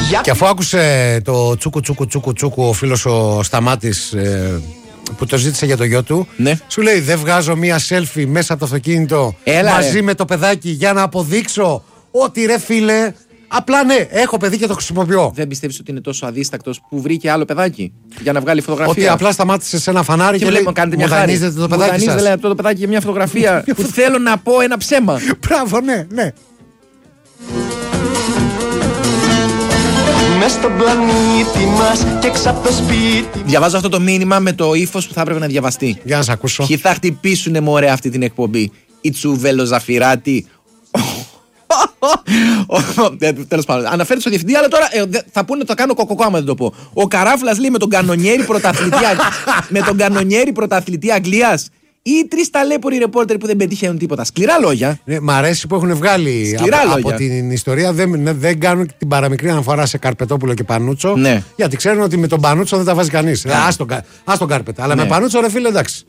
Και αφού άκουσε το τσούκου ο φίλος ο Σταμάτης που το ζήτησε για το γιο του, ναι. Σου λέει δεν βγάζω μία selfie μέσα από το αυτοκίνητο μαζί με το παιδάκι για να αποδείξω ότι ρε φίλε, απλά ναι, έχω παιδί και το χρησιμοποιώ. Δεν πιστεύεις ότι είναι τόσο αδίστακτος που βρήκε άλλο παιδάκι για να βγάλει φωτογραφία? Ότι απλά σταμάτησε σε ένα φανάρι και λέει μου δανείζετε το παιδάκι σας. Μου το παιδάκι για μια φωτογραφία που θέλω να πω ένα ψέμα. Μπράβο, ναι. Μες στον πλανήτη μας και έξω από το σπίτι. Διαβάζω αυτό το μήνυμα με το ύφος που θα έπρεπε να διαβαστεί. Για να σε ακούσω. Ποιοι θα χτυπήσουνε μωρέ αυτή την εκπομπή? Η Τσουβελοζαφυράτη. Τέλος πάντων. Αναφέρεται στο διευθυντή, αλλά τώρα θα πούνε το κάνω κοκοκό άμα δεν το πω. Ο Καράφλας λέει με τον κανονιέρη πρωταθλητή Αγγλίας. Ή 3 ταλέποροι ρεπόρτερ που δεν πετύχαινουν τίποτα. Σκληρά λόγια. Ναι, μ' αρέσει που έχουν βγάλει από την ιστορία. Δεν κάνουν την παραμικρή αναφορά σε Καρπετόπουλο και Πανούτσο. Ναι. Γιατί ξέρουν ότι με τον Πανούτσο δεν τα βάζει κανείς. Ας τον Καρπετά. Αλλά με Πανούτσο, ρε φίλε, εντάξει.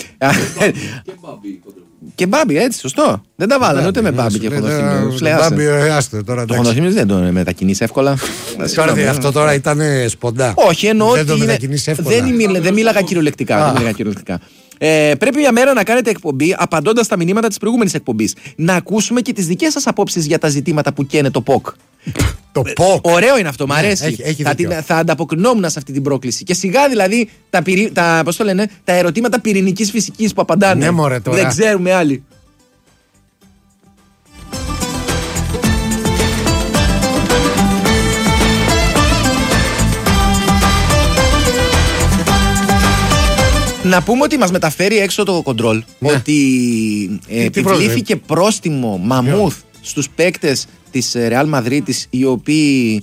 Και Μπάμπι, έτσι, σωστό. Δεν τα βάλανε ούτε με Μπάμπι και Χοντοθύμιο. Μπάμπι, άστε τώρα. Το Χοντοθύμιο δεν τον μετακινήσει εύκολα. Αυτό τώρα ήταν σποντά. Όχι, εννοώ ότι. Δεν μίλαγα κυριολεκτικά. Πρέπει μια μέρα να κάνετε εκπομπή απαντώντας στα μηνύματα της προηγούμενης εκπομπής. Να ακούσουμε και τις δικές σας απόψεις για τα ζητήματα που καίνε το ΠΟΚ. Το ΠΟΚ. Ωραίο είναι αυτό, μ' αρέσει. Θα ανταποκρινόμουν σε αυτή την πρόκληση. Και σιγά δηλαδή τα ερωτήματα πυρηνικής φυσικής που απαντάνε. Ναι, μωρέ, τώρα. Δεν ξέρουμε άλλοι. Να πούμε ότι μας μεταφέρει έξω το κοντρόλ, ναι. Ότι επιβλήθηκε πρόστιμο μαμούθ στους παίκτες της Ρεάλ Μαδρίτης, οι οποίοι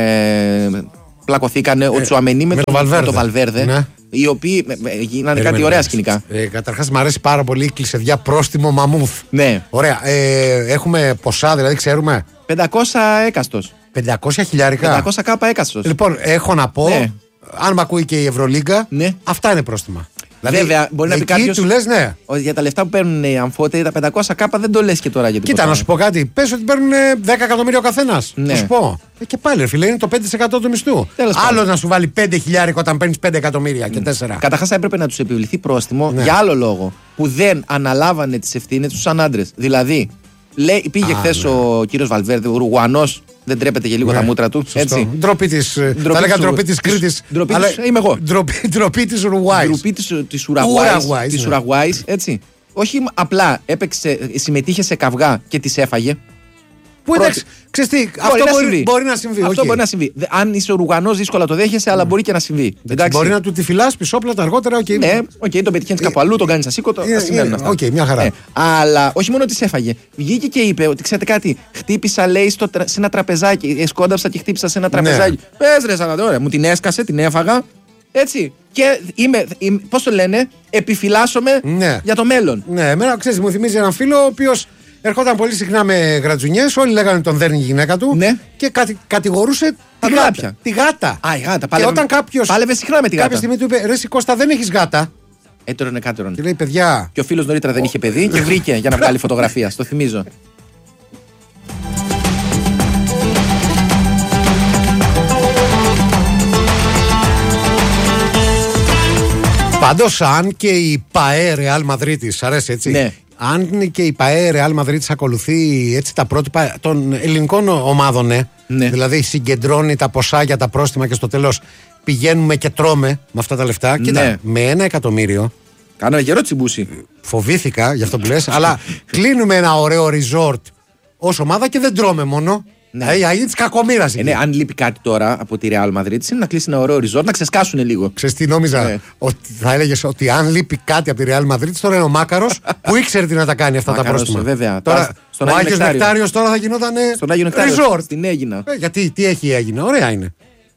πλακωθήκανε, ο Τσουαμενί με το Βαλβέρδε, ναι. Οι οποίοι γίνανε κάτι ωραία σκηνικά. Καταρχάς μου αρέσει πάρα πολύ η κλεισεδιά πρόστιμο μαμούθ. Ναι. Ωραία. Έχουμε ποσά, δηλαδή ξέρουμε. 500 έκαστος. 500 χιλιάρικα. 500 κάπα έκαστος. Λοιπόν, έχω να πω, ναι. Αν με ακούει και η Ευρωλίγκα, ναι. Αυτά είναι πρόστιμα. Δηλαδή, βέβαια, μπορεί να πει κάποιος του λες, ναι. Για τα λεφτά που παίρνουν οι αμφότεροι, τα 500 κάπα δεν το λες και τώρα. Κοίτα, να σου πω κάτι. Πες ότι παίρνουν 10 εκατομμύρια ο καθένας. Ναι. Να σου πω. Και πάλι, φίλε, είναι το 5% του μισθού. Άλλο να σου βάλει 5 χιλιάρικο όταν παίρνεις 5 εκατομμύρια και 4. Καταρχάς, θα έπρεπε να τους επιβληθεί πρόστιμο, ναι. Για άλλο λόγο. Που δεν αναλάβανε τις ευθύνες τους σαν άντρες. Δηλαδή, πήγε χθες ο κύριος Βαλβέρδε, ο Ουρουγουανός. Δεν τρέπεται και λίγο τα μούτρα του. Έτσι. Ντροπή της. Θα λέγα ντροπή της Κρήτης. Είμαι εγώ. Ντροπή της Ουρουγουάης. Ντροπή της Ουρουγουάης. Έτσι. Όχι απλά συμμετείχε σε καυγά και τις έφαγε. Που εντάξει, ξέρεις τι, αυτό μπορεί να συμβεί. Αυτό μπορεί να συμβεί. Αν είσαι Ουρουγανός, δύσκολα το δέχεσαι, αλλά μπορεί και να συμβεί. Μπορεί να του τη φυλάς πισόπλατα αργότερα. Ναι, τον πετυχαίνεις κάπου αλλού, τον κάνεις ασήκωτο. Οκ, μια χαρά. Αλλά όχι μόνο τις έφαγε. Βγήκε και είπε ότι ξέρετε κάτι, χτύπησα, λέει, σε ένα τραπεζάκι. Σκόνταψα και χτύπησα σε ένα τραπεζάκι. Πες ρε Σαλβαδόρε, μου την έσκασε, την έφαγα. Έτσι. Και πώς το λένε, επιφυλάσσομαι για το μέλλον. Ναι, εμένα ξέρεις, μου θυμίζει έναν φίλο ο οποίος ερχόταν πολύ συχνά με γρατζουνιές, όλοι λέγανε τον δέρνει η γυναίκα του, ναι. Και κατηγορούσε τη γάτα. Α, η γάτα. Και όταν κάποιος πάλευε συχνά με τη γάτα. Κάποια στιγμή του είπε: Ρε Κώστα, δεν έχεις γάτα. Έτωρωνε κάτωρον. Και λέει: Παιδιά. Και ο φίλος νωρίτερα δεν είχε παιδί και βρήκε για να βγάλει φωτογραφία. Στο θυμίζω. Πάντως, αν και η ΠΑΕ Ρεάλ Μαδρίτης, αρέσει έτσι. Ναι. Αν και η ΠΑΕ Ρεάλ Μαδρίτης ακολουθεί έτσι τα πρότυπα των ελληνικών ομάδων, ναι. Δηλαδή συγκεντρώνει τα ποσά για τα πρόστιμα και στο τέλος πηγαίνουμε και τρώμε με αυτά τα λεφτά. Ναι. Κοίτα, με 1 εκατομμύριο. Κάνω γερό τσιμπούσι. Φοβήθηκα για αυτό που λες, αλλά κλείνουμε ένα ωραίο resort ως ομάδα και δεν τρώμε μόνο. Ναι. Είναι τη κακομοίρα. Ναι, αν λείπει κάτι τώρα από τη Real Madrid, είναι να κλείσει ένα ωραίο resort, να ξεσκάσουν λίγο. Ξέρεις τι νόμιζα, ναι. Ότι θα έλεγες ότι αν λείπει κάτι από τη Real Madrid, τώρα είναι ο Μάκαρος που ήξερε τι να τα κάνει αυτά Μάκαρος, τα πρόστιμα. Βέβαια. Τώρα, ο Άγιος Νεκτάριος τώρα θα γινόταν στον Άγιο Νεκτάριο, resort. Στην Αίγινα. Γιατί, τι έχει η Αίγινα, ωραία είναι.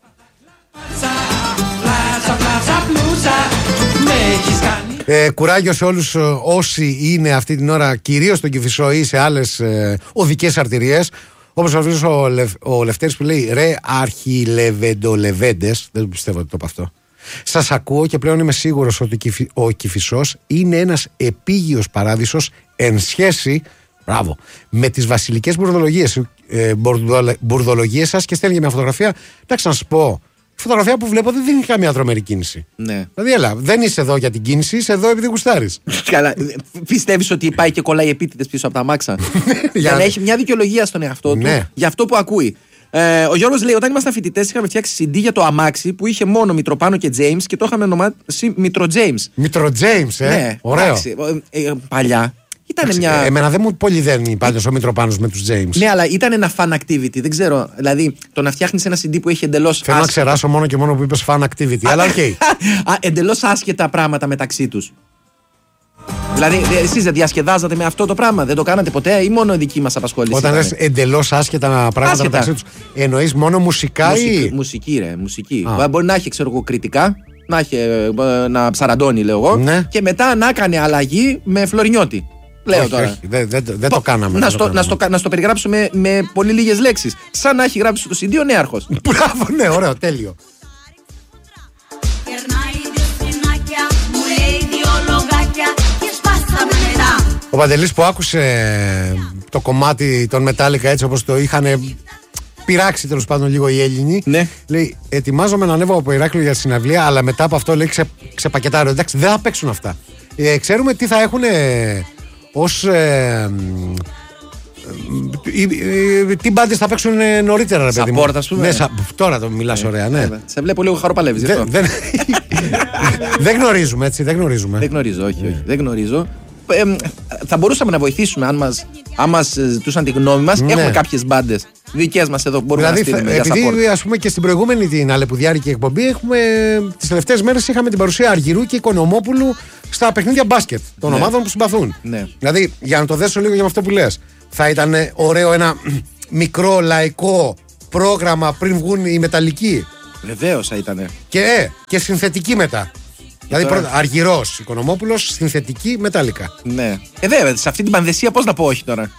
Κουράγιο σε όλους όσοι είναι αυτή την ώρα κυρίως στον Κηφισό ή σε άλλες οδικές αρτηρίες. Όπως ο φίλος ο Λευτέρης που λέει ρε αρχιλεβεντολεβέντες, δεν το πιστεύω ότι το είπα αυτό. Σας ακούω και πλέον είμαι σίγουρος ότι ο Κηφισός είναι ένας επίγειος παράδεισος εν σχέση Μπράβο. Με τις βασιλικές μπουρδολογίες σας και στέλνει μια φωτογραφία. Εντάξει, να σας πω. Η φωτογραφία που βλέπω δεν δίνει καμία τρομερή κίνηση. Ναι. Δηλαδή, έλα, δεν είσαι εδώ για την κίνηση, είσαι εδώ επειδή γουστάρεις. Καλά. Πιστεύεις ότι πάει και κολλάει επίτηδες πίσω από τα μάξα? Για να έχει μια δικαιολογία στον εαυτό του για αυτό που ακούει. Ο Γιώργος λέει: όταν ήμασταν φοιτητές, είχαμε φτιάξει CD για το αμάξι που είχε μόνο Μητροπάνο και James και το είχαμε ονομάσει Μητρο James. Μητρο James, ναι, ωραίο. Παλιά. Εμένα δεν μου πολύ δένει πάντως ο Μητροπάνος με τους James. Ναι, αλλά ήταν ένα fan activity. Δεν ξέρω. Δηλαδή, το να φτιάχνεις ένα CD που έχει εντελώς. Θέλω να ξεράσω μόνο και μόνο που είπες fan activity. Αλλά οκ. Εντελώς άσχετα πράγματα μεταξύ τους. Δηλαδή, εσείς δεν διασκεδάζατε με αυτό το πράγμα? Δεν το κάνατε ποτέ ή μόνο η δική μας απασχόληση? Όταν λες εντελώς άσχετα πράγματα μεταξύ τους, εννοείς μόνο μουσικά ή. Μουσική, ρε. Μουσική. Μπορεί να έχει, ξέρω εγώ, κριτικά. Να ψαραντώνει, λέω εγώ. Ναι. Και μετά να έκανε αλλαγή με Φλωρινιώτη. Λέω τώρα. Όχι, δεν το κάναμε. Να στο περιγράψω με πολύ λίγες λέξεις. Σαν να έχει γράψει το CD ο νέαρχος. Μπράβο, ναι, ωραίο, τέλειο. Ο Παντελής που άκουσε το κομμάτι των Metallica έτσι όπως το είχαν πειράξει τέλος πάντων λίγο οι Έλληνοι, ναι. Λέει: ετοιμάζομαι να ανέβω από Ηράκλειο για τη συναυλία, αλλά μετά από αυτό λέει ξεπακετάρω. Εντάξει, δεν θα παίξουν αυτά. Ξέρουμε τι θα έχουν ως. Τι μπάντες θα παίξουν νωρίτερα, ρε παιδί μου. Support, ας πούμε. Ναι, τώρα το μιλάς ωραία, ναι. Σε βλέπω λίγο χαροπαλεύεις. Δεν γνωρίζουμε, έτσι, δεν γνωρίζουμε. Δεν γνωρίζω, όχι. Δεν γνωρίζω. Θα μπορούσαμε να βοηθήσουμε αν μας ζητούσαν τη γνώμη μας. Ναι. Έχουμε κάποιες μπάντες δικές μας εδώ που μπορούμε να στείλουμε για support. Επειδή ας πούμε και στην προηγούμενη την αλεπουδιάρικη εκπομπή τις τελευταίες μέρες είχαμε την παρουσία Αργυρού και Οικονομόπουλου στα παιχνίδια μπάσκετ των ομάδων που συμπαθούν. Ναι. Δηλαδή, για να το δέσω λίγο για αυτό που λες, θα ήταν ωραίο ένα μικρό λαϊκό πρόγραμμα πριν βγουν οι μεταλλικοί. Βεβαίως θα ήταν. Και συνθετική μετά. Δηλαδή πρώτα Αργυρός, Οικονομόπουλος, συνθετική, Μετάλλικα. Ναι. Βέβαια, σε αυτή την πανδεσία πώς να πω όχι τώρα.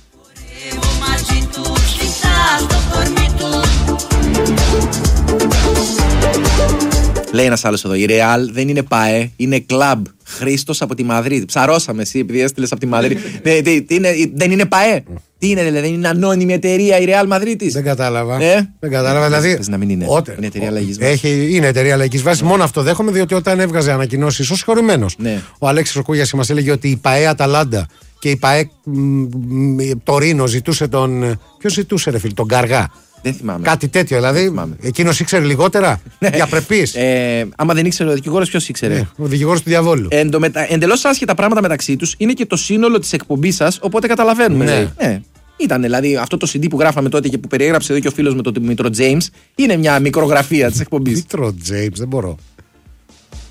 Λέει ένας άλλος εδώ: η Real δεν είναι ΠΑΕ, είναι κλαμπ. Χρήστος από τη Μαδρίτη. Ψαρώσαμε εσύ επειδή έστειλες από τη Μαδρίτη. Δεν είναι ΠΑΕ. Τι είναι, δηλαδή, δεν είναι ανώνυμη εταιρεία η Real Madrid? Δεν κατάλαβα. Δεν κατάλαβα. Δηλαδή. Πες να μην είναι. Είναι εταιρεία λαϊκής βάσης. Είναι εταιρεία λαϊκής βάσης. Μόνο αυτό δέχομαι, διότι όταν έβγαζε ανακοινώσεις ως συγχωρημένος, ο Αλέξης Οκούγιας μας έλεγε ότι η ΠΑΕ Αταλάντα και η ΠΑΕ Τωρίνο ζητούσε τον. Ποιος ζητούσε, ρε φίλε, τον Καργά. Δεν θυμάμαι. Κάτι τέτοιο, δηλαδή. Εκείνος ήξερε λιγότερα. Για πρεπείς. Άμα δεν ήξερε ο δικηγόρος, ποιος ήξερε? Ο δικηγόρος του διαβόλου. Εντελώς άσχετα πράγματα μεταξύ τους είναι και το σύνολο της εκπομπής σας, οπότε καταλαβαίνουμε. Ναι. Ήταν δηλαδή αυτό το CD που γράφαμε τότε και που περιέγραψε εδώ και ο φίλος με τον Μήτρο James, είναι μια μικρογραφία της εκπομπής. Μήτρο James, δεν μπορώ.